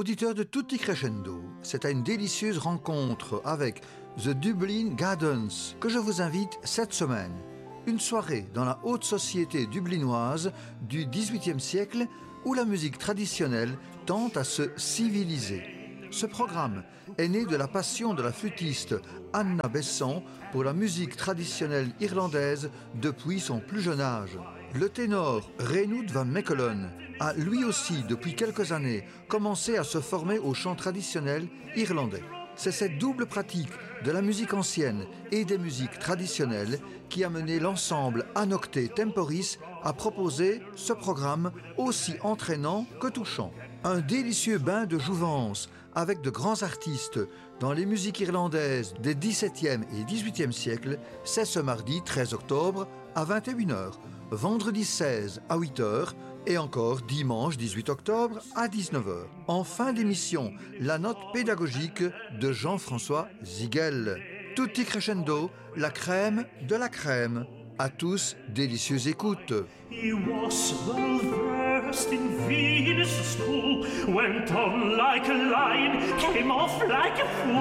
Auditeurs de Tutti Crescendo, c'est à une délicieuse rencontre avec The Dublin Gardens que je vous invite cette semaine. Une soirée dans la haute société dublinoise du XVIIIe siècle où la musique traditionnelle tente à se civiliser. Ce programme est né de la passion de la flûtiste Anna Besson pour la musique traditionnelle irlandaise depuis son plus jeune âge. Le ténor Reynoud van Mechelen a lui aussi depuis quelques années commencé à se former au chant traditionnel irlandais. C'est cette double pratique de la musique ancienne et des musiques traditionnelles qui a mené l'ensemble Anocte Temporis à proposer ce programme aussi entraînant que touchant. Un délicieux bain de jouvence avec de grands artistes dans les musiques irlandaises des XVIIe et XVIIIe siècles, c'est ce mardi 13 octobre à 21h, vendredi 16 à 8h et encore dimanche 18 octobre à 19h. En fin d'émission, la note pédagogique de Jean-François Zigel. Tutti Crescendo, la crème de la crème. À tous, délicieuse écoute. He was well versed in Venus' school, went on like a lion, came off like a fool.